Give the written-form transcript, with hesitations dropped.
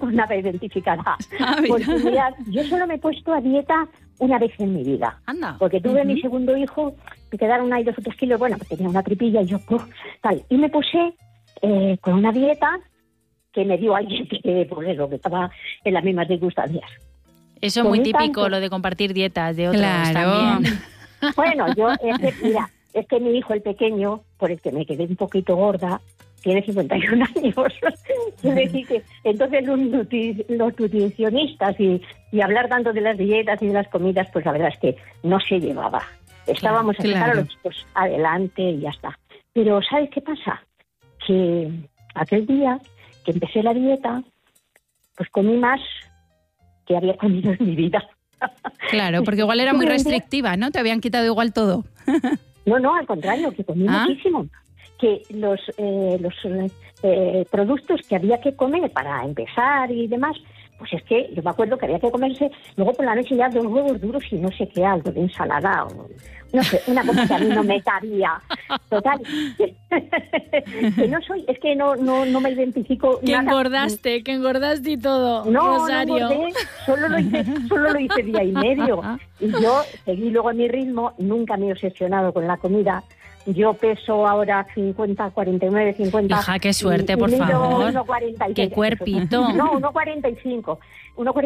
nada identificará. Mira. Porque mira, yo solo me he puesto a dieta una vez en mi vida. Anda. Porque tuve mi segundo hijo, me quedaron ahí 2 o 3 kilos, bueno, pues tenía una tripilla y yo, tal. Y me puse con una dieta que me dio alguien que, pues eso, que estaba en las mismas circunstancias. Eso es muy Comí típico, tanto. lo de compartir dietas de otros Claro. también. Bueno, es que mi hijo, el pequeño, por el que me quedé un poquito gorda, tiene 51 años. Quiere decir que entonces los nutricionistas y hablar tanto de las dietas y de las comidas, pues la verdad es que no se llevaba. Estábamos a sacar a los chicos adelante y ya está. Pero ¿sabes qué pasa? Que aquel día que empecé la dieta, pues comí más que había comido en mi vida. Claro, porque igual era muy restrictiva, ¿no? Te habían quitado igual todo. No, al contrario, que comí muchísimo. Que los productos que había que comer para empezar y demás, pues es que yo me acuerdo que había que comerse luego por la noche ya 2 huevos duros y no sé qué, algo de ensalada o no sé, una cosa que a mí no me cabía. Total, que no soy, es que no me identifico Que nada. engordaste y todo, No, Rosario. no engordé, solo lo hice día y medio. Y yo seguí luego a mi ritmo, nunca me he obsesionado con la comida. Yo peso ahora 50, 49, 50. Hija, qué suerte, por mido favor. 1,46. Qué cuerpito. No, 1,45.